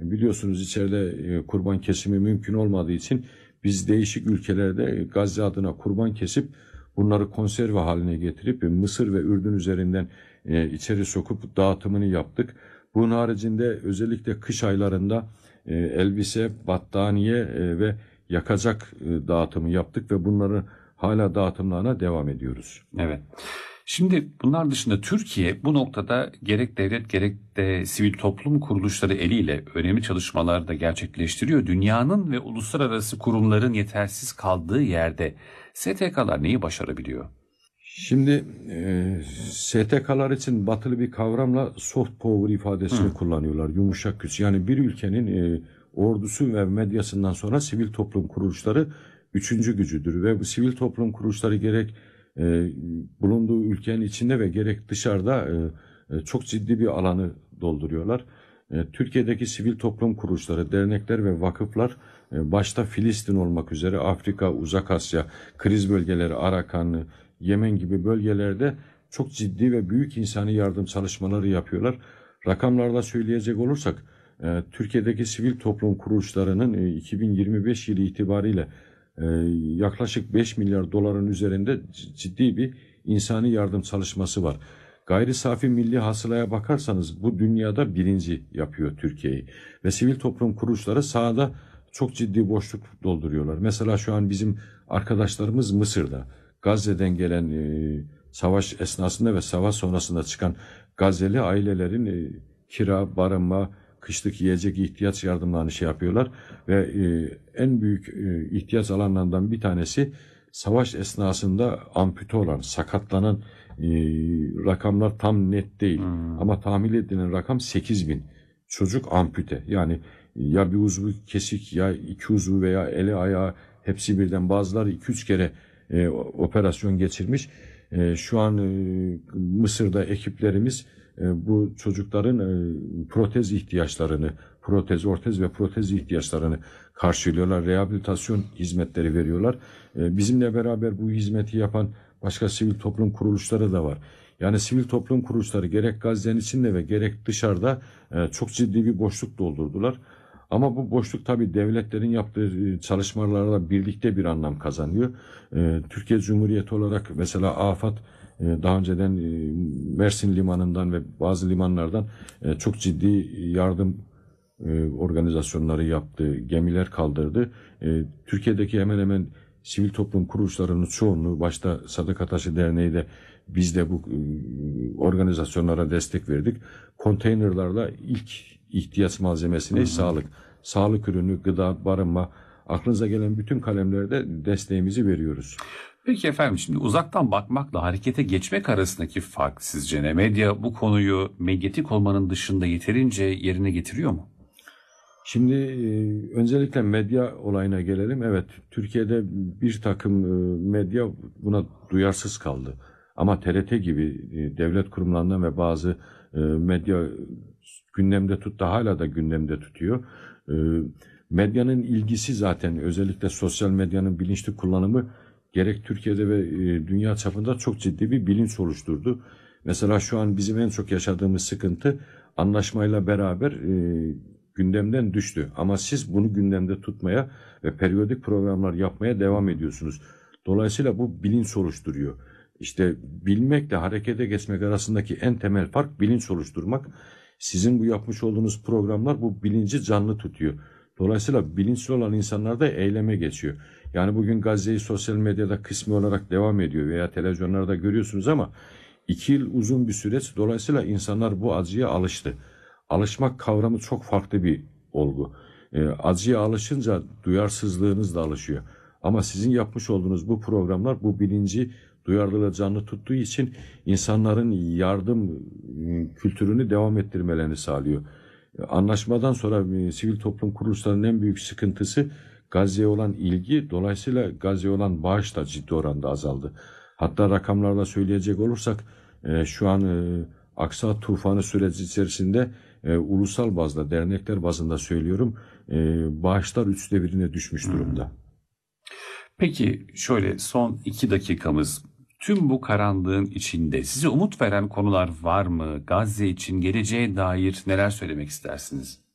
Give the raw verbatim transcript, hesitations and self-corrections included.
biliyorsunuz içeride e, kurban kesimi mümkün olmadığı için biz değişik ülkelerde Gazze adına kurban kesip bunları konserve haline getirip Mısır ve Ürdün üzerinden e, içeri sokup dağıtımını yaptık. Bunun haricinde özellikle kış aylarında e, elbise, battaniye e, ve yakacak e, dağıtımı yaptık ve bunları hala dağıtımlarına devam ediyoruz. Evet. Şimdi bunlar dışında Türkiye bu noktada gerek devlet gerek de sivil toplum kuruluşları eliyle önemli çalışmalar da gerçekleştiriyor. Dünyanın ve uluslararası kurumların yetersiz kaldığı yerde S T K'lar neyi başarabiliyor? Şimdi e, S T K'lar için batılı bir kavramla soft power ifadesini Hı. kullanıyorlar. Yumuşak güç. Yani bir ülkenin e, ordusu ve medyasından sonra sivil toplum kuruluşları üçüncü gücüdür. Ve bu sivil toplum kuruluşları gerek e, bulunduğu ülkenin içinde ve gerek dışarıda e, e, çok ciddi bir alanı dolduruyorlar. E, Türkiye'deki sivil toplum kuruluşları, dernekler ve vakıflar e, başta Filistin olmak üzere Afrika, Uzak Asya, kriz bölgeleri, Arakan, Yemen gibi bölgelerde çok ciddi ve büyük insani yardım çalışmaları yapıyorlar. Rakamlarla söyleyecek olursak e, Türkiye'deki sivil toplum kuruluşlarının e, iki bin yirmi beş yılı itibariyle e, yaklaşık beş milyar doların üzerinde ciddi bir insani yardım çalışması var. Gayri safi milli hasılaya bakarsanız bu dünyada birinci yapıyor Türkiye'yi. Ve sivil toplum kuruluşları sahada çok ciddi boşluk dolduruyorlar. Mesela şu an bizim arkadaşlarımız Mısır'da. Gazze'den gelen e, savaş esnasında ve savaş sonrasında çıkan Gazze'li ailelerin e, kira, barınma, kışlık yiyecek ihtiyaç yardımlarını şey yapıyorlar. Ve e, en büyük e, ihtiyaç alanlarından bir tanesi savaş esnasında ampute olan, sakatlanan e, rakamlar tam net değil. Hmm. Ama tahmin edilen rakam sekiz bin. Çocuk ampute. Yani ya bir uzvu kesik ya iki uzvu veya eli ayağı hepsi birden, bazıları iki üç kere E, operasyon geçirmiş. E, şu an e, Mısır'da ekiplerimiz e, bu çocukların e, protez ihtiyaçlarını, protez, ortez ve protez ihtiyaçlarını karşılıyorlar. Rehabilitasyon hizmetleri veriyorlar. E, bizimle beraber bu hizmeti yapan başka sivil toplum kuruluşları da var. Yani sivil toplum kuruluşları gerek Gazze'nin içinde ve gerek dışarıda e, çok ciddi bir boşluk doldurdular. Ama bu boşluk tabii devletlerin yaptığı çalışmalarla birlikte bir anlam kazanıyor. Ee, Türkiye Cumhuriyeti olarak mesela AFAD e, daha önceden e, Mersin limanından ve bazı limanlardan e, çok ciddi yardım e, organizasyonları yaptı, gemiler kaldırdı. E, Türkiye'deki hemen hemen sivil toplum kuruluşlarının çoğunluğu, başta Sadaka Taşı Derneği de biz de bu e, organizasyonlara destek verdik. Konteynerlarla ilk ihtiyaç malzemesine sağlık, sağlık ürünü, gıda, barınma, aklınıza gelen bütün kalemlerde desteğimizi veriyoruz. Peki efendim, şimdi uzaktan bakmakla harekete geçmek arasındaki fark sizce ne? Medya bu konuyu medyatik olmanın dışında yeterince yerine getiriyor mu? Şimdi öncelikle medya olayına gelelim. Evet, Türkiye'de bir takım medya buna duyarsız kaldı. Ama T R T gibi devlet kurumlarından ve bazı medya gündemde tuttu, hala da gündemde tutuyor. Medyanın ilgisi zaten, özellikle sosyal medyanın bilinçli kullanımı gerek Türkiye'de ve dünya çapında çok ciddi bir bilinç oluşturdu. Mesela şu an bizim en çok yaşadığımız sıkıntı anlaşmayla beraber e, gündemden düştü. Ama siz bunu gündemde tutmaya ve periyodik programlar yapmaya devam ediyorsunuz. Dolayısıyla bu bilinç oluşturuyor. İşte bilmekle harekete geçmek arasındaki en temel fark bilinç oluşturmak. Sizin bu yapmış olduğunuz programlar bu bilinci canlı tutuyor. Dolayısıyla bilinçli olan insanlar da eyleme geçiyor. Yani bugün Gazze'yi sosyal medyada kısmi olarak devam ediyor veya televizyonlarda görüyorsunuz ama iki yıl uzun bir süreç. Dolayısıyla insanlar bu acıya alıştı. Alışmak kavramı çok farklı bir olgu. E, acıya alışınca duyarsızlığınız da alışıyor. Ama sizin yapmış olduğunuz bu programlar bu bilinci, duyarlılığı canlı tuttuğu için insanların yardım kültürünü devam ettirmelerini sağlıyor. Anlaşmadan sonra e, sivil toplum kuruluşlarının en büyük sıkıntısı Gazze'ye olan ilgi, dolayısıyla Gazze'ye olan bağış da ciddi oranda azaldı. Hatta rakamlarla söyleyecek olursak e, şu an e, Aksa tufanı süreci içerisinde e, ulusal bazda, dernekler bazında söylüyorum, e, bağışlar üçte birine düşmüş durumda. Peki şöyle son iki dakikamız, tüm bu karanlığın içinde size umut veren konular var mı? Gazze için geleceğe dair neler söylemek istersiniz?